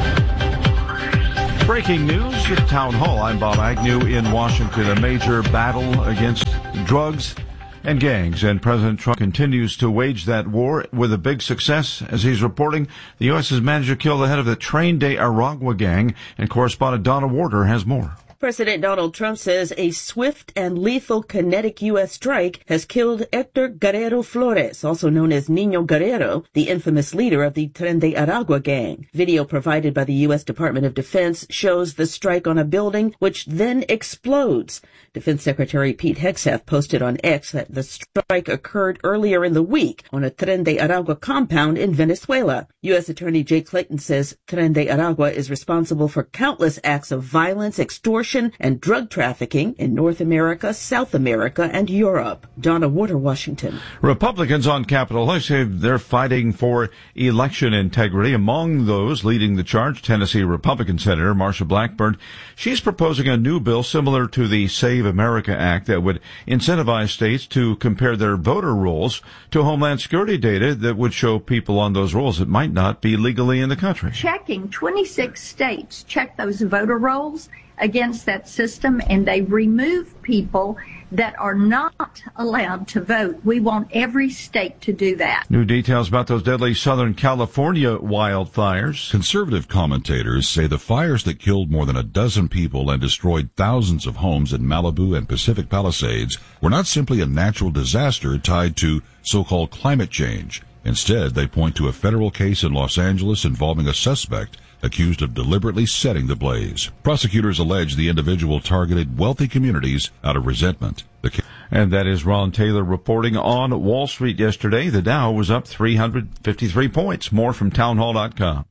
S9: Breaking news at Town Hall. I'm Bob Agnew in Washington. A major battle against drugs and gangs, and President Trump continues to wage that war with a big success. As he's reporting, the U.S. has managed to kill the head of the Tren de Aragua gang, and correspondent Donna Warder has more.
S10: President Donald Trump says a swift and lethal kinetic U.S. strike has killed Hector Guerrero Flores, also known as Niño Guerrero, the infamous leader of the Tren de Aragua gang. Video provided by the U.S. Department of Defense shows the strike on a building, which then explodes. Defense Secretary Pete Hegseth posted on X that the strike occurred earlier in the week on a Tren de Aragua compound in Venezuela. U.S. Attorney Jay Clayton says Tren de Aragua is responsible for countless acts of violence, extortion, and drug trafficking in North America, South America, and Europe. Donna Warder, Washington.
S9: Republicans on Capitol Hill say they're fighting for election integrity. Among those leading the charge, Tennessee Republican Senator Marsha Blackburn. She's proposing a new bill similar to the Save America Act that would incentivize states to compare their voter rolls to Homeland Security data that would show people on those rolls that might not be legally in the country.
S11: Checking 26 states check those voter rolls against that system, and they remove people that are not allowed to vote. We want every state to do that.
S9: New details about those deadly Southern California wildfires.
S13: Conservative commentators say the fires that killed more than a dozen people and destroyed thousands of homes in Malibu and Pacific Palisades were not simply a natural disaster tied to so-called climate change. Instead, they point to a federal case in Los Angeles involving a suspect accused of deliberately setting the blaze. Prosecutors allege the individual targeted wealthy communities out of resentment.
S9: And that is Ron Taylor reporting on Wall Street yesterday. The Dow was up 353 points. More from townhall.com.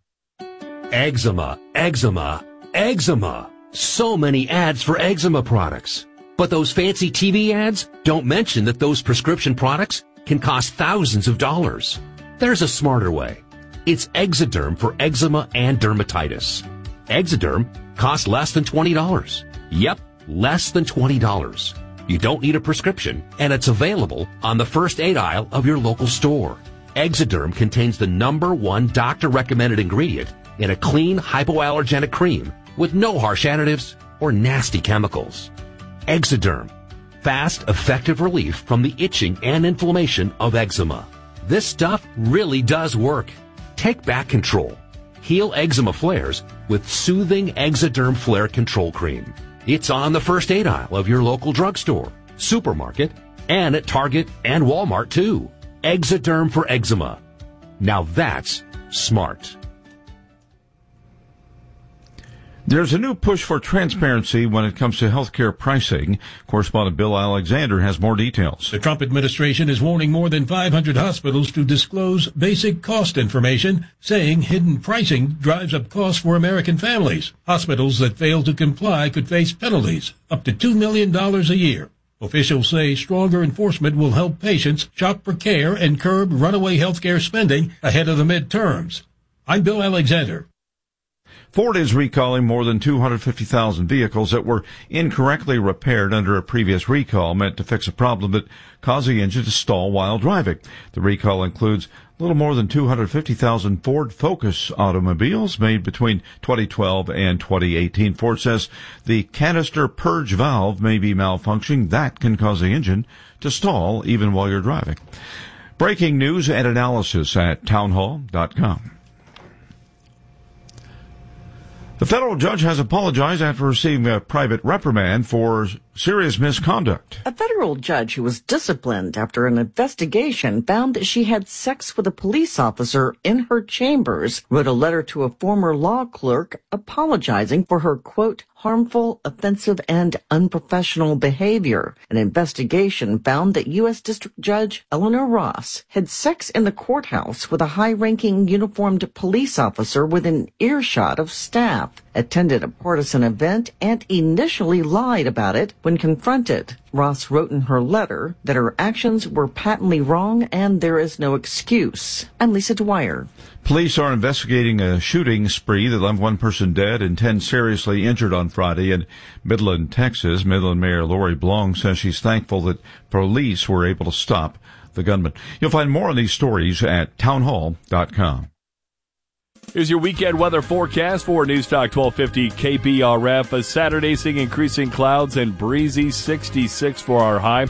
S8: Eczema, eczema, eczema. So many ads for eczema products. But those fancy TV ads don't mention that those prescription products can cost thousands of dollars. There's a smarter way. It's Exoderm for eczema and dermatitis. Exoderm costs less than $20. Yep, less than $20. You don't need a prescription, and it's available on the first aid aisle of your local store. Exoderm contains the #1 doctor-recommended ingredient in a clean, hypoallergenic cream with no harsh additives or nasty chemicals. Exoderm. Fast, effective relief from the itching and inflammation of eczema. This stuff really does work. Take back control. Heal eczema flares with soothing Exoderm Flare Control Cream. It's on the first aid aisle of your local drugstore, supermarket, and at Target and Walmart too. Exoderm for eczema. Now that's smart.
S9: There's a new push for transparency when it comes to healthcare pricing. Correspondent Bill Alexander has more details.
S16: The Trump administration is warning more than 500 hospitals to disclose basic cost information, saying hidden pricing drives up costs for American families. Hospitals that fail to comply could face penalties up to $2 million a year. Officials say stronger enforcement will help patients shop for care and curb runaway healthcare spending ahead of the midterms. I'm Bill Alexander.
S9: Ford is recalling more than 250,000 vehicles that were incorrectly repaired under a previous recall meant to fix a problem that caused the engine to stall while driving. The recall includes a little more than 250,000 Ford Focus automobiles made between 2012 and 2018. Ford says the canister purge valve may be malfunctioning. That can cause the engine to stall even while you're driving. Breaking news and analysis at townhall.com. The federal judge has apologized after receiving a private reprimand for serious misconduct.
S26: A federal judge who was disciplined after an investigation found that she had sex with a police officer in her chambers wrote a letter to a former law clerk apologizing for her, quote, harmful, offensive, and unprofessional behavior. An investigation found that U.S. District Judge Eleanor Ross had sex in the courthouse with a high-ranking uniformed police officer within earshot of staff, attended a partisan event, and initially lied about it when confronted. Ross wrote in her letter that her actions were patently wrong and there is no excuse. I'm Lisa Dwyer.
S9: Police are investigating a shooting spree that left one person dead and 10 seriously injured on Friday in Midland, Texas. Midland Mayor Lori Blong says she's thankful that police were able to stop the gunman. You'll find more on these stories at townhall.com.
S2: Here's your weekend weather forecast for Newstalk 1250 KBRF. A Saturday seeing increasing clouds and breezy, 66 for our high.